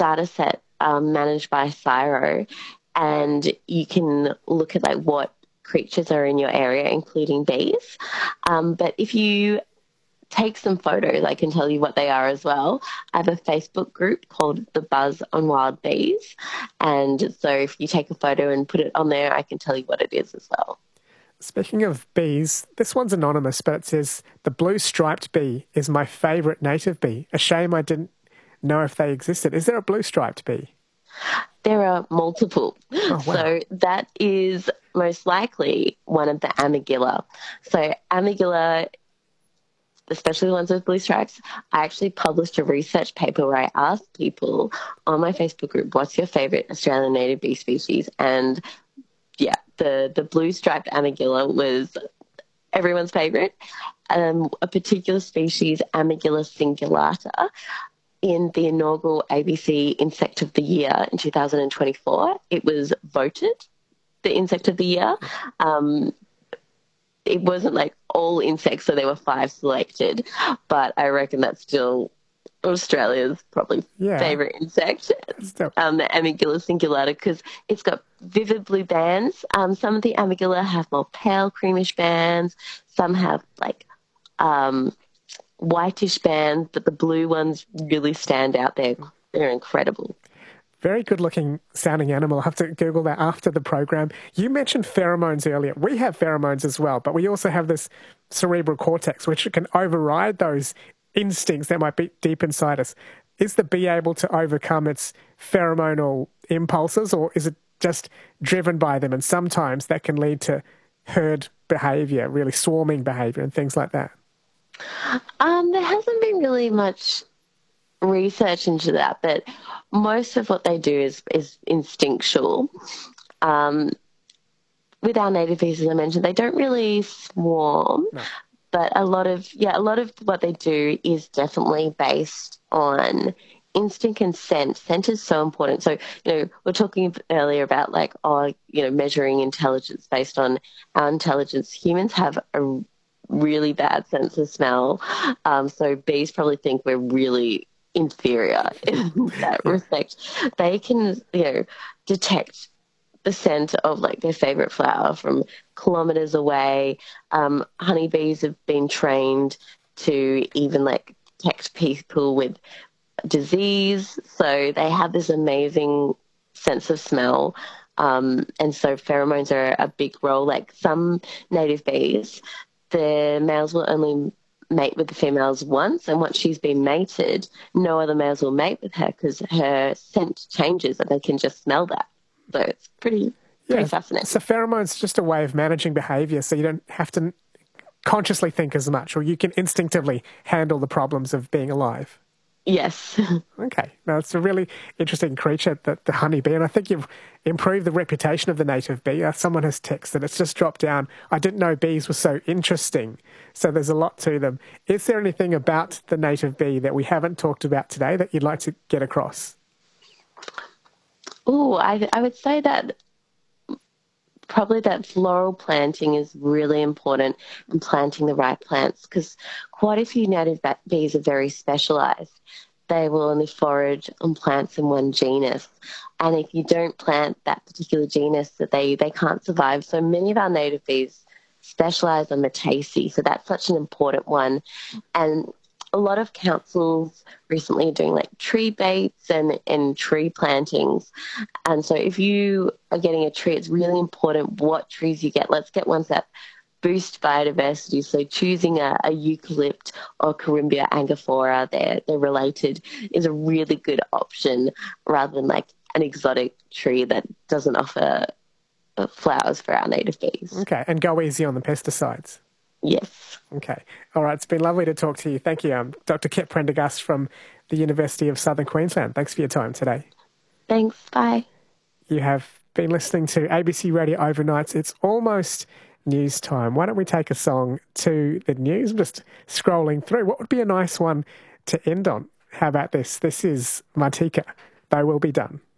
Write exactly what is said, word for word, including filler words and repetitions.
data set um, managed by Cyro, and you can look at like what creatures are in your area, including bees. Um, but if you take some photos, I can tell you what they are as well. I have a Facebook group called The Buzz on Wild Bees. And so if you take a photo and put it on there, I can tell you what it is as well. Speaking of bees, this one's anonymous, but it says, the blue striped bee is my favourite native bee. A shame I didn't know if they existed. Is there a blue striped bee? There are multiple. Oh, wow. So that is most likely one of the Amegilla. So Amegilla, especially the ones with blue stripes, I actually published a research paper where I asked people on my Facebook group, what's your favourite Australian native bee species? And yeah, the, the blue striped Amegilla was everyone's favourite. Um, a particular species, Amegilla cingulata, in the inaugural A B C Insect of the Year in two thousand twenty-four, it was voted the Insect of the Year. Um, it wasn't like all insects, so there were five selected, but I reckon that's still Australia's probably yeah. favourite insect, um, the Amegilla cingulata, because it's got vivid blue bands. Um, some of the Amegilla have more pale creamish bands. Some have like um, whitish bands, but the blue ones really stand out. They're, they're incredible. Very good-looking sounding animal. I'll have to Google that after the program. You mentioned pheromones earlier. We have pheromones as well, but we also have this cerebral cortex, which can override those instincts that might be deep inside us. Is the bee able to overcome its pheromonal impulses, or is it just driven by them? And sometimes that can lead to herd behaviour, really swarming behaviour and things like that. Um, there hasn't been really much research into that, but most of what they do is, is instinctual. Um, with our native bees, as I mentioned, they don't really swarm, no. but a lot of, yeah, a lot of what they do is definitely based on instinct and scent. Scent is so important. So, you know, we're talking earlier about like, oh, you know, measuring intelligence based on our intelligence. Humans have a really bad sense of smell. Um, so bees probably think we're really inferior in that respect. They can, you know, detect the scent of like their favorite flower from kilometers away. Um, honeybees have been trained to even like detect people with disease. So they have this amazing sense of smell. Um, and so pheromones are a big role. Like some native bees, the males will only mate with the females once, and once she's been mated, no other males will mate with her because her scent changes and they can just smell that. So it's pretty, pretty yeah, fascinating. So pheromones just a way of managing behaviour, so you don't have to consciously think as much, or you can instinctively handle the problems of being alive. Yes. Okay. Now, it's a really interesting creature, the, the honeybee, and I think you've improved the reputation of the native bee. Uh, someone has texted, it's just dropped down. I didn't know bees were so interesting, so there's a lot to them. Is there anything about the native bee that we haven't talked about today that you'd like to get across? Oh, I, I would say that probably that floral planting is really important, and planting the right plants, because quite a few native bees are very specialised. They will only forage on plants in one genus, and if you don't plant that particular genus, that they, they can't survive. So many of our native bees specialise on Myrtaceae, so that's such an important one. And a lot of councils recently are doing like tree baits and, and tree plantings. And so if you are getting a tree, it's really important what trees you get. Let's get ones that boost biodiversity. So choosing a, a eucalypt or Corymbia anguiphora, they're, they're related, is a really good option rather than like an exotic tree that doesn't offer flowers for our native bees. Okay, and go easy on the pesticides. Yes. Okay. All right. It's been lovely to talk to you. Thank you. Um, Doctor Kit Prendergast from the University of Southern Queensland. Thanks for your time today. Thanks. Bye. You have been listening to A B C Radio Overnights. It's almost news time. Why don't we take a song to the news? I'm just scrolling through. What would be a nice one to end on? How about this? This is Martika. They Will Be Done.